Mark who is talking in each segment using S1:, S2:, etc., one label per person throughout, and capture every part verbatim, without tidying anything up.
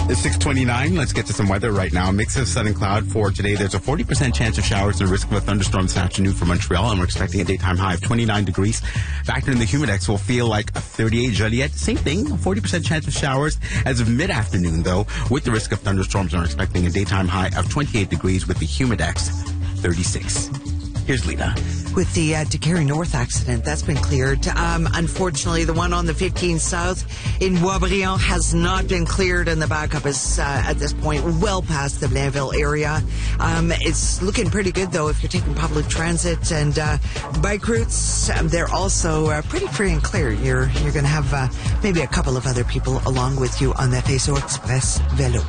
S1: It's six twenty-nine. Let's get to some weather right now. A mix of sun and cloud for today. There's a forty percent chance of showers and a risk of a thunderstorm this afternoon for Montreal, and we're expecting a daytime high of twenty-nine degrees. Factor in the humidex will feel like a thirty-eight. Joliette, same thing, a forty percent chance of showers as of mid-afternoon, though, with the risk of thunderstorms, and we're expecting a daytime high of twenty-eight degrees with the humidex thirty-six. Here's Lena.
S2: With the uh, Décarie North accident, that's been cleared. Um, unfortunately, the one on the fifteen South in Boisbriand has not been cleared, and the backup is, uh, at this point, well past the Blainville area. Um, it's looking pretty good, though, if you're taking public transit and uh, bike routes. Um, they're also uh, pretty free and clear. You're, you're going to have uh, maybe a couple of other people along with you on that Réseau Express Vélo.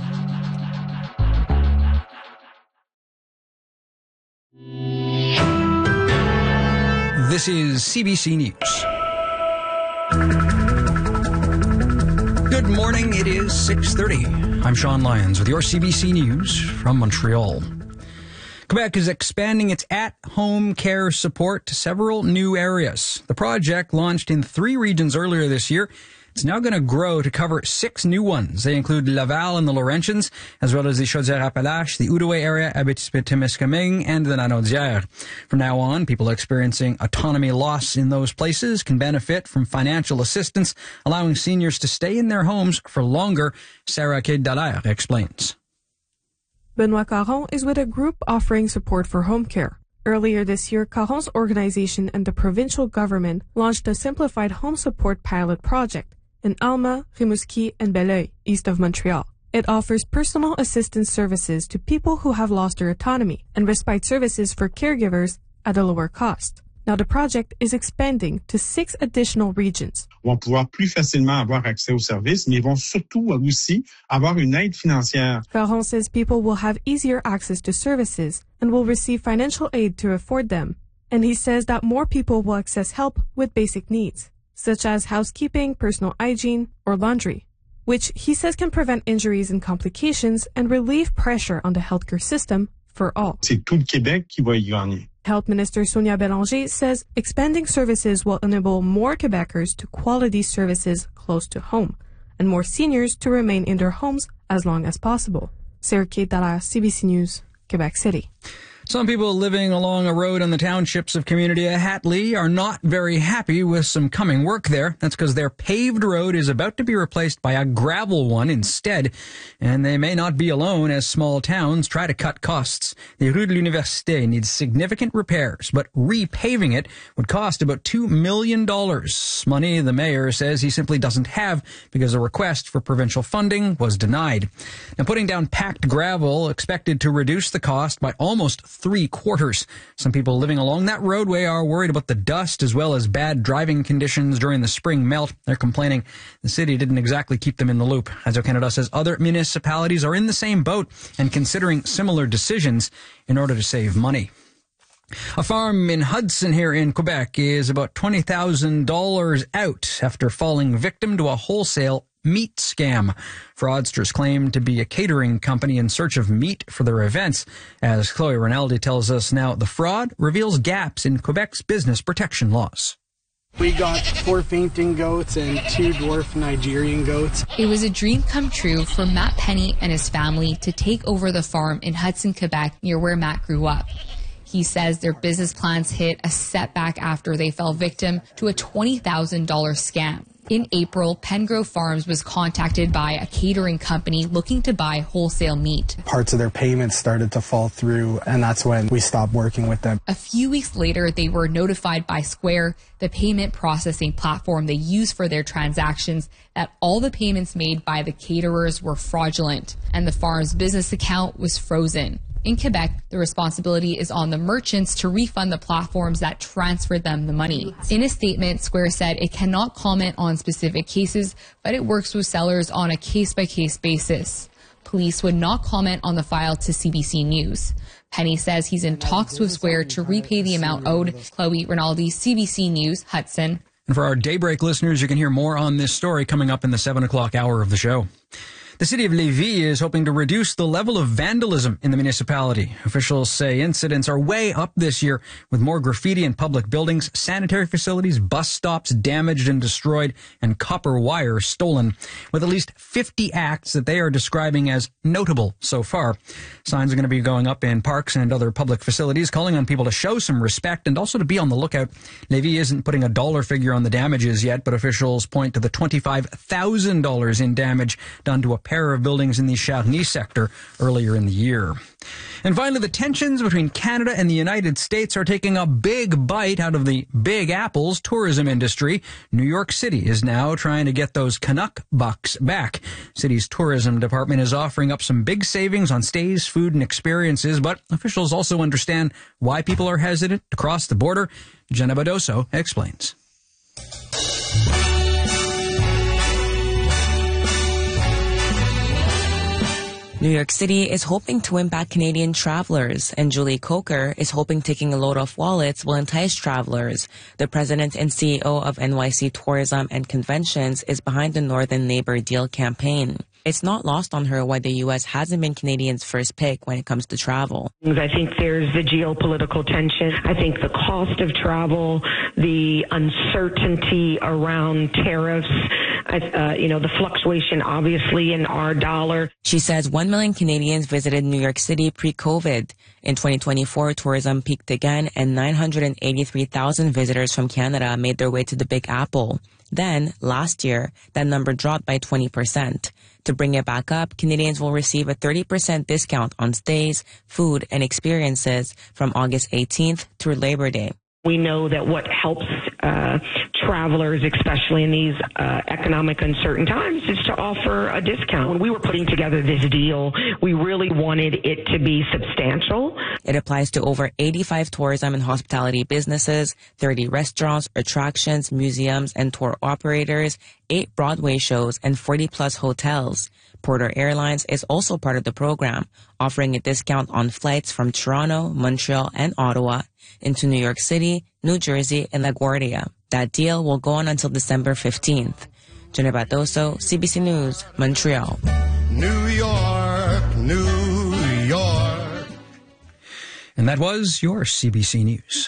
S3: This is C B C News. Good morning. It is six thirty. I'm Sean Lyons with your C B C News from Montreal. Quebec is expanding its at-home care support to several new areas. The project, launched in three regions earlier this year, it's now going to grow to cover six new ones. They include Laval and the Laurentians, as well as the Chaudière-Appalaches, the Outaouais area, Abitibi-Témiscamingue, and the Lanaudière. From now on, people experiencing autonomy loss in those places can benefit from financial assistance, allowing seniors to stay in their homes for longer. Sarah Kade-Dallaire explains.
S4: Benoit Caron is with a group offering support for home care. Earlier this year, Caron's organization and the provincial government launched a simplified home support pilot project in Alma, Rimouski, and Belleuil, east of Montreal. It offers personal assistance services to people who have lost their autonomy and respite services for caregivers at a lower cost. Now the project is expanding to six additional regions.
S5: Vont pouvoir plus facilement avoir accès aux services, mais vont surtout aussi avoir une aide financière.
S4: Caron says people will have easier access to services and will receive financial aid to afford them. And he says that more people will access help with basic needs, such as housekeeping, personal hygiene, or laundry, which he says can prevent injuries and complications and relieve pressure on the healthcare system for all.
S5: C'est tout le Québec qui va y gagner.
S4: Health Minister Sonia Bélanger says expanding services will enable more Quebecers to quality services close to home and more seniors to remain in their homes as long as possible. Sarah Kade-Dallaire, C B C News, Quebec City.
S3: Some people living along a road in the townships of Community Hatley are not very happy with some coming work there. That's because their paved road is about to be replaced by a gravel one instead. And they may not be alone as small towns try to cut costs. The Rue de l'Université needs significant repairs, but repaving it would cost about two million dollars. Money the mayor says he simply doesn't have because a request for provincial funding was denied. Now, putting down packed gravel expected to reduce the cost by almost three quarters. Some people living along that roadway are worried about the dust as well as bad driving conditions during the spring melt. They're complaining the city didn't exactly keep them in the loop. As Canada says other municipalities are in the same boat and considering similar decisions in order to save money. A farm in Hudson here in Quebec is about twenty thousand dollars out after falling victim to a wholesale meat scam. Fraudsters claim to be a catering company in search of meat for their events. As Chloe Rinaldi tells us now, the fraud reveals gaps in Quebec's business protection laws.
S6: We got four fainting goats and two dwarf Nigerian goats.
S7: It was a dream come true for Matt Penny and his family to take over the farm in Hudson, Quebec, near where Matt grew up. He says their business plans hit a setback after they fell victim to a twenty thousand dollars scam. In April, Pengrove Farms was contacted by a catering company looking to buy wholesale meat.
S6: Parts of their payments started to fall through, and that's when we stopped working with them.
S7: A few weeks later, they were notified by Square, the payment processing platform they use for their transactions, that all the payments made by the caterers were fraudulent, and the farm's business account was frozen. In Quebec, the responsibility is on the merchants to refund the platforms that transferred them the money. In a statement, Square said it cannot comment on specific cases, but it works with sellers on a case-by-case basis. Police would not comment on the file to C B C News. Penny says he's in talks with Square to repay the amount owed. Chloe Rinaldi, C B C News, Hudson.
S3: And for our Daybreak listeners, you can hear more on this story coming up in the seven o'clock hour of the show. The city of Lévis is hoping to reduce the level of vandalism in the municipality. Officials say incidents are way up this year, with more graffiti in public buildings, sanitary facilities, bus stops damaged and destroyed, and copper wire stolen, with at least fifty acts that they are describing as notable so far. Signs are going to be going up in parks and other public facilities, calling on people to show some respect and also to be on the lookout. Lévis isn't putting a dollar figure on the damages yet, but officials point to the twenty-five thousand dollars in damage done to a pair of buildings in the Charny sector earlier in the year. And finally, the tensions between Canada and the United States are taking a big bite out of the Big Apple's tourism industry. New York City is now trying to get those Canuck bucks back. City's tourism department is offering up some big savings on stays, food, and experiences, but officials also understand why people are hesitant to cross the border. Jenna Badoso explains.
S8: New York City is hoping to win back Canadian travelers, and Julie Coker is hoping taking a load off wallets will entice travelers. The president and C E O of N Y C Tourism and Conventions is behind the Northern Neighbor Deal campaign. It's not lost on her why the U S hasn't been Canadians' first pick when it comes to travel.
S9: I think there's the geopolitical tension. I think the cost of travel, the uncertainty around tariffs, uh, you know, the fluctuation, obviously, in our dollar.
S8: She says one million Canadians visited New York City pre-COVID. In twenty twenty-four, tourism peaked again, and nine hundred eighty-three thousand visitors from Canada made their way to the Big Apple. Then, last year, that number dropped by twenty percent. To bring it back up, Canadians will receive a thirty percent discount on stays, food, and experiences from August eighteenth through Labor Day.
S9: We know that what helps uh, travelers, especially in these uh, economic uncertain times, is to offer a discount. When we were putting together this deal, we really wanted it to be substantial.
S8: It applies to over eighty-five tourism and hospitality businesses, thirty restaurants, attractions, museums, and tour operators, eight Broadway shows, and forty plus hotels. Porter Airlines is also part of the program, offering a discount on flights from Toronto, Montreal, and Ottawa into New York City, New Jersey, and LaGuardia. That deal will go on until December fifteenth. Jenna Badoso, C B C News, Montreal.
S10: New York, New York.
S3: And that was your C B C News.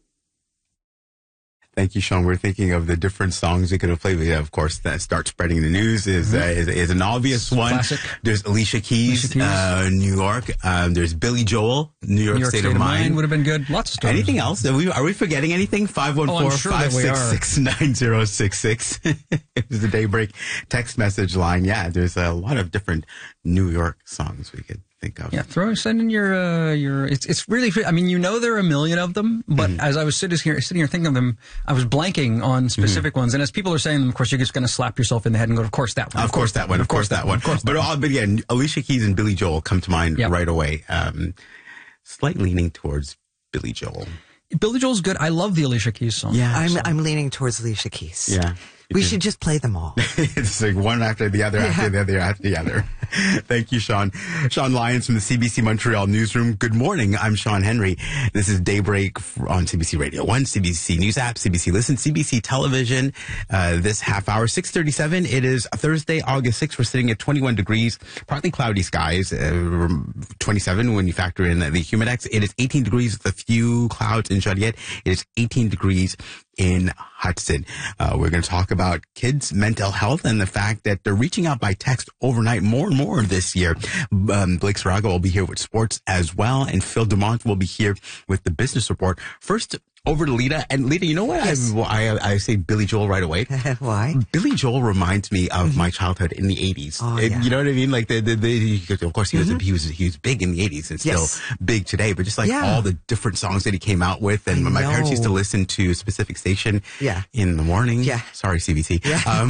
S1: Thank you, Sean. We're thinking of the different songs we could have played. Yeah, of course, that Start Spreading the News is, mm-hmm. uh, is, is an obvious one.
S3: Classic.
S1: There's Alicia Keys, Alicia Keys. Uh, New York. Um, there's Billy Joel, New York, New York State, State of, of Mind.
S3: Mind would have been good. Lots of stories.
S1: Anything else? Are we, are we forgetting anything? five one four, five six six, nine zero six six is the Daybreak text message line. Yeah, there's a lot of different New York songs we could think of.
S3: Yeah, throw send in your uh, your. It's it's really. I mean, you know, there are a million of them, but mm. as I was sitting here sitting here thinking of them, I was blanking on specific mm. ones. And as people are saying them, of course, you're just going to slap yourself in the head and go, "Of course that one."
S1: Of, of course, course that one. Of course that one. Of course. But all, but again, Alicia Keys and Billy Joel come to mind yep. right away. Um, slight leaning towards Billy Joel.
S3: Billy Joel's good. I love the Alicia Keys song.
S2: Yeah, I'm so. I'm leaning towards Alicia Keys.
S1: Yeah.
S2: We should just play them all.
S1: It's like one after the other, after yeah. the other, after the other. Thank you, Sean. Sean Lyons from the C B C Montreal Newsroom. Good morning. I'm Sean Henry. This is Daybreak on C B C Radio one, C B C News App, C B C Listen, C B C Television. Uh, this half hour, six thirty-seven. It is Thursday, August sixth. We're sitting at twenty-one degrees, partly cloudy skies, uh, twenty-seven when you factor in the Humidex. It is eighteen degrees with a few clouds in Joliet. It is eighteen degrees in Hudson. Uh, we're going to talk about kids' mental health and the fact that they're reaching out by text overnight more and more this year. Um, Blake Saraga will be here with sports as well, and Phil Dumont will be here with the business report. First, over to Lita. And Lita, you know what? Yes. I, I, I say Billy Joel right away.
S2: Why? Billy
S1: Joel reminds me of my childhood in the eighties.
S2: Oh,
S1: it,
S2: yeah.
S1: You know what I mean? Like the, the, the of course he was, mm-hmm. he was, he was big in the eighties and still yes. big today, but just like yeah. all the different songs that he came out with. And I my know. parents used to listen to a specific station
S2: yeah.
S1: in the morning.
S2: Yeah.
S1: Sorry, C B C.
S2: Yeah.
S1: Um,
S2: no,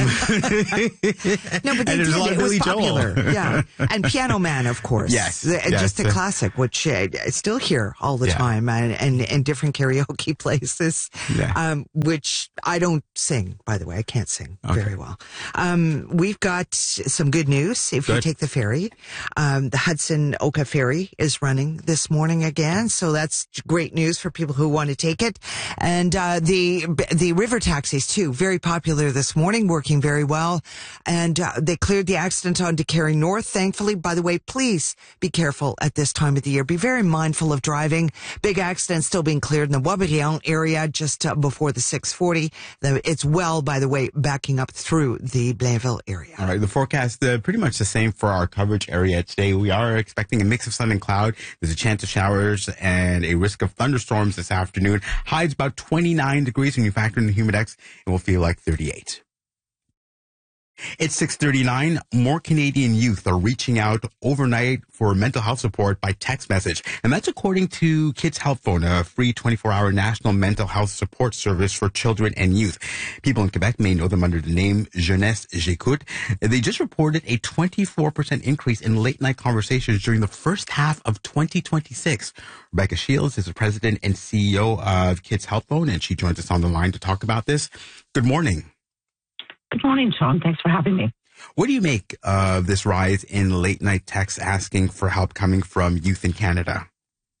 S2: but they
S1: and
S2: did.
S1: A lot
S2: it
S1: of Billy
S2: was popular.
S1: Joel.
S2: Yeah. And Piano Man, of course.
S1: Yes.
S2: The,
S1: yes.
S2: Just a classic, which I still hear all the
S1: yeah.
S2: time, and, and, and different karaoke places. places,
S1: Yeah.
S2: um, which I don't sing, by the way. I can't sing
S1: Okay.
S2: very well. Um, we've got some good news. If you
S1: Good.
S2: take the ferry, um, the Hudson Oka ferry is running this morning again. So that's great news for people who want to take it. And, uh, the, the river taxis too, very popular this morning, working very well. And, uh, they cleared the accident on Decarie North, thankfully. By the way, please be careful at this time of the year. Be very mindful of driving. Big accident still being cleared in the Boisbriand area just uh, before the six forty. The, it's well, by the way, backing up through the Blainville area.
S1: All right, the forecast uh, pretty much the same for our coverage area today. We are expecting a mix of sun and cloud. There's a chance of showers and a risk of thunderstorms this afternoon. Highs about twenty-nine degrees. When you factor in the humidex, it will feel like thirty-eight. It's six thirty-nine. More Canadian youth are reaching out overnight for mental health support by text message. And that's according to Kids Help Phone, a free twenty-four hour national mental health support service for children and youth. People in Quebec may know them under the name Jeunesse J'écoute. They just reported a twenty-four percent increase in late night conversations during the first half of twenty twenty-six. Rebecca Shields is the president and C E O of Kids Help Phone, and she joins us on the line to talk about this. Good morning.
S11: Good morning, Sean. Thanks for having me.
S1: What do you make of this rise in late night texts asking for help coming from youth in Canada?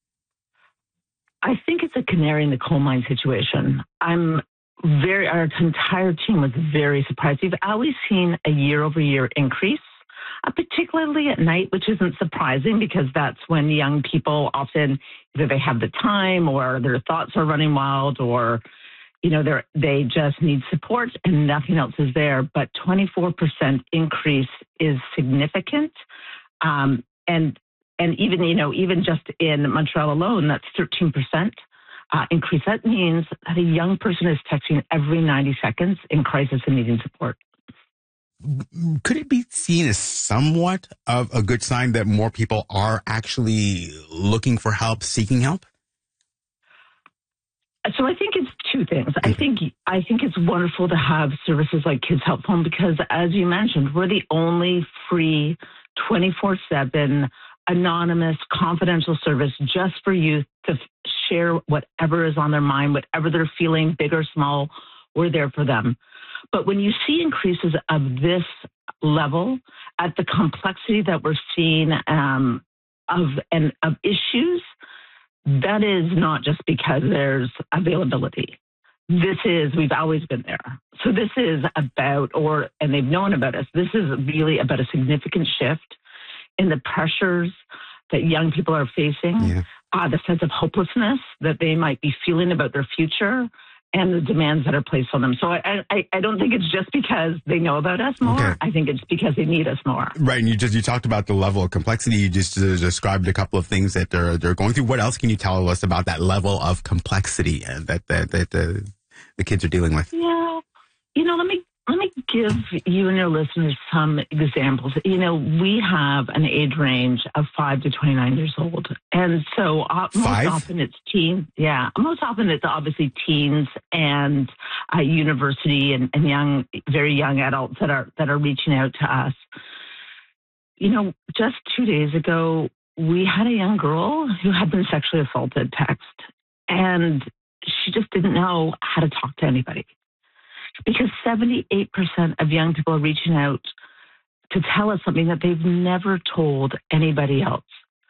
S11: I think it's a canary in the coal mine situation. I'm very, our entire team was very surprised. We've always seen a year over year increase, uh, particularly at night, which isn't surprising because that's when young people often, either they have the time or their thoughts are running wild or you know, they they just need support and nothing else is there. But twenty-four percent increase is significant. Um, and and even, you know, even just in Montreal alone, that's thirteen percent uh, increase. That means that a young person is texting every ninety seconds in crisis and needing support.
S1: Could it be seen as somewhat of a good sign that more people are actually looking for help, seeking help?
S11: So I think it's two things. I think I think it's wonderful to have services like Kids Help Phone because, as you mentioned, we're the only free twenty-four seven anonymous, confidential service just for youth to f- share whatever is on their mind, whatever they're feeling, big or small, we're there for them. But when you see increases of this level, at the complexity that we're seeing um, of and of issues, that is not just because there's availability. This is, we've always been there. So this is about, or, and they've known about us, this is really about a significant shift in the pressures that young people are facing,
S1: Yeah.
S11: uh, the sense of hopelessness that they might be feeling about their future, and the demands that are placed on them. So I, I, I don't think it's just because they know about us more.
S1: Okay.
S11: I think it's because they need us more.
S1: Right, and you just you talked about the level of complexity. You just uh, described a couple of things that they're they're going through. What else can you tell us about that level of complexity uh, that that that uh, the kids are dealing with?
S11: Yeah, you know, let me let me give you and your listeners some examples. You know, we have an age range of five to twenty-nine years old, and so uh, most
S1: Five?
S11: often it's teens. Yeah, most often it's obviously teens and uh, university and, and young, very young adults that are that are reaching out to us. You know, just two days ago, we had a young girl who had been sexually assaulted text, and she just didn't know how to talk to anybody. Because seventy-eight percent of young people are reaching out to tell us something that they've never told anybody else.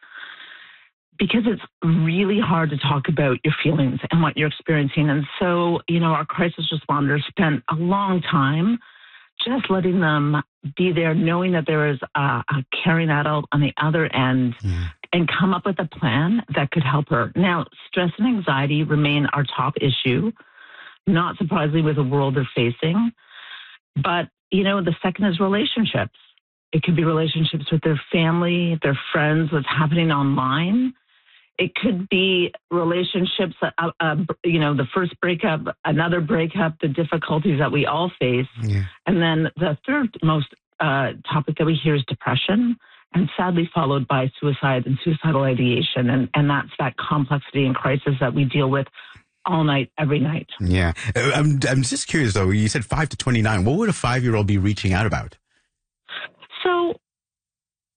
S11: Because it's really hard to talk about your feelings and what you're experiencing. And so, you know, our crisis responders spent a long time just letting them be there, knowing that there is a, a caring adult on the other end,
S1: Yeah.
S11: and come up with a plan that could help her. Now, stress and anxiety remain our top issue. Not surprisingly with the world they're facing. But, you know, the second is relationships. It could be relationships with their family, their friends, what's happening online. It could be relationships, uh, uh, you know, the first breakup, another breakup, the difficulties that we all face.
S1: Yeah.
S11: And then the third most uh, topic that we hear is depression, and sadly followed by suicide and suicidal ideation. And, and that's that complexity and crisis that we deal with all night, every night.
S1: Yeah. Uh, I'm, I'm just curious, though. You said five to twenty-nine. What would a five-year-old be reaching out about?
S11: So,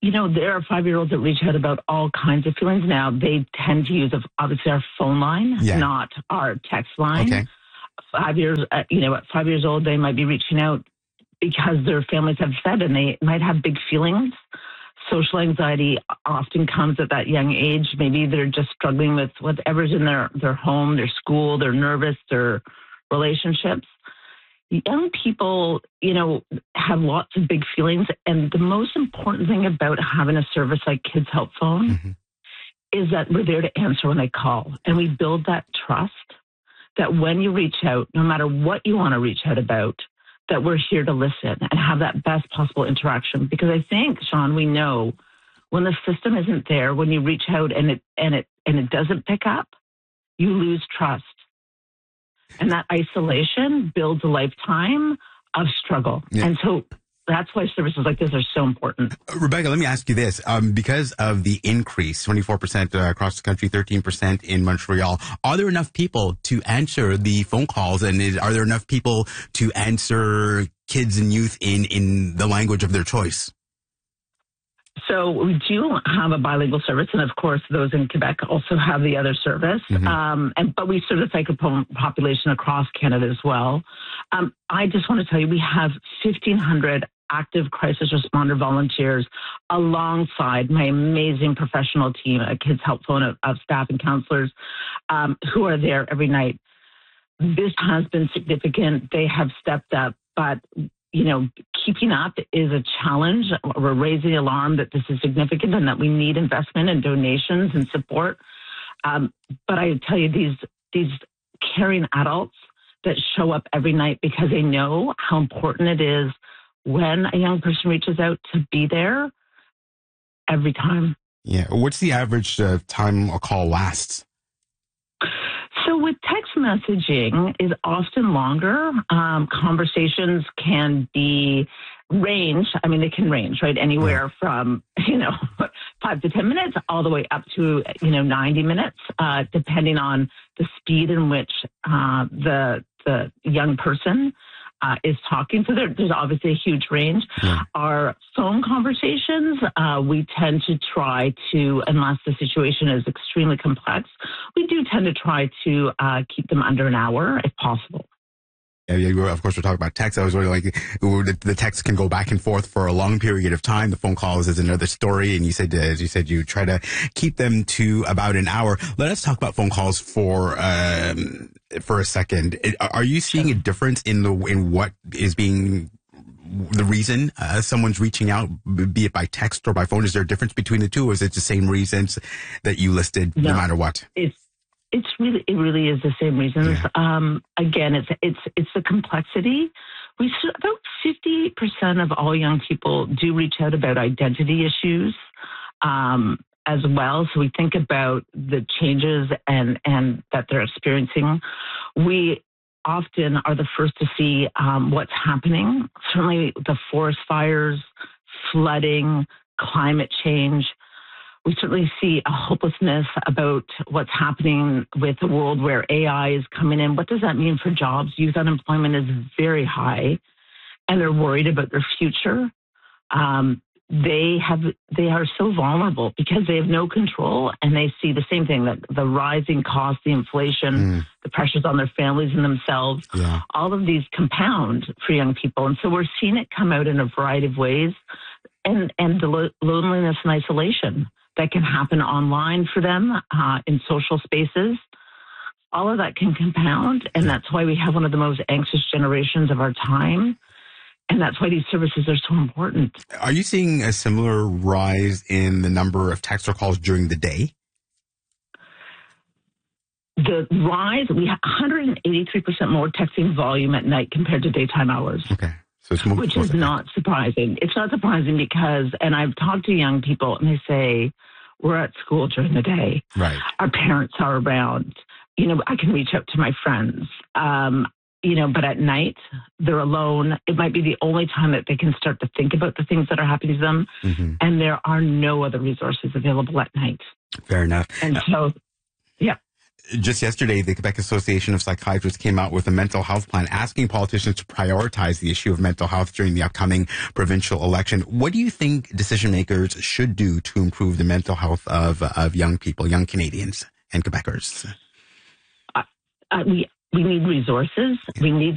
S11: you know, there are five-year-olds that reach out about all kinds of feelings now. They tend to use, obviously, our phone line, yeah. not our text line.
S1: Okay.
S11: Five years, uh, you know, at five years old, they might be reaching out because their families have said, and they might have big feelings. Social anxiety often comes at that young age. Maybe they're just struggling with whatever's in their, their home, their school, they're nervous, their relationships. Young people, you know, have lots of big feelings. And the most important thing about having a service like Kids Help Phone mm-hmm. is that we're there to answer when they call. And we build that trust that when you reach out, no matter what you want to reach out about, that we're here to listen and have that best possible interaction. Because I think, Sean, we know when the system isn't there, when you reach out and it and it and it doesn't pick up, you lose trust. And that isolation builds a lifetime of struggle. Yeah. And so that's why services like this are so important.
S1: Uh, Rebecca, let me ask you this. Um, because of the increase, twenty-four percent uh, across the country, thirteen percent in Montreal, are there enough people to answer the phone calls? And is, are there enough people to answer kids and youth in, in the language of their choice?
S11: So we do have a bilingual service, and of course, those in Quebec also have the other service. Mm-hmm. Um, and but we serve the francophone population across Canada as well. Um, I just want to tell you, we have fifteen hundred active crisis responder volunteers alongside my amazing professional team at Kids Help Phone of, of staff and counselors um, who are there every night. This has been significant. They have stepped up, but you know, keeping up is a challenge. We're raising the alarm that this is significant and that we need investment and donations and support. Um, but I tell you, these these caring adults that show up every night because they know how important it is when a young person reaches out to be there every time.
S1: Yeah. What's the average uh, time a call lasts?
S11: So with text messaging is often longer. Um, conversations can be range. I mean, they can range, right? Anywhere from, you know, five to ten minutes all the way up to, you know, ninety minutes, uh, depending on the speed in which uh, the the young person Uh, is talking. So there, there's obviously a huge range. Yeah. Our phone conversations, uh, we tend to try to, unless the situation is extremely complex, we do tend to try to uh, keep them under an hour if possible.
S1: Yeah, yeah, of course, we're talking about text. I was wondering, like, the text can go back and forth for a long period of time. The phone calls is another story. And you said, as you said, you try to keep them to about an hour. Let us talk about phone calls for um, for a second. Are you seeing a difference in the in what is being the reason uh, someone's reaching out, be it by text or by phone? Is there a difference between the two, or is it the same reasons that you listed, no, no matter what?
S11: It's It's really, it really is the same reasons. Yeah. Um, again, it's it's it's the complexity. We about fifty percent of all young people do reach out about identity issues um, as well. So we think about the changes and and that they're experiencing. We often are the first to see um, what's happening. Certainly, the forest fires, flooding, climate change. We certainly see a hopelessness about what's happening with a world where A I is coming in. What does that mean for jobs? Youth unemployment is very high, and they're worried about their future. Um, they have they are so vulnerable because they have no control, and they see the same thing, that the rising cost, the inflation, mm. the pressures on their families and themselves. Yeah. All of these compound for young people, and so we're seeing it come out in a variety of ways, and and the lo- loneliness and isolation that can happen online for them uh, in social spaces. All of that can compound, and that's why we have one of the most anxious generations of our time, and that's why these services are so important.
S1: Are you seeing a similar rise in the number of text or calls during the day?
S11: The rise, we have one hundred eighty-three percent more texting volume at night compared to daytime hours.
S1: Okay. So it's more,
S11: which is not surprising. It's not surprising because, and I've talked to young people and they say, we're at school during the day.
S1: Right.
S11: Our parents are around. You know, I can reach out to my friends. Um, you know, but at night, they're alone. It might be the only time that they can start to think about the things that are happening to them. Mm-hmm. And there are no other resources available at night.
S1: Fair enough.
S11: And so, yeah.
S1: just yesterday, the Quebec Association of Psychiatrists came out with a mental health plan asking politicians to prioritize the issue of mental health during the upcoming provincial election. What do you think decision makers should do to improve the mental health of of young people, young Canadians and Quebecers?
S11: Uh, uh, we we need resources. We need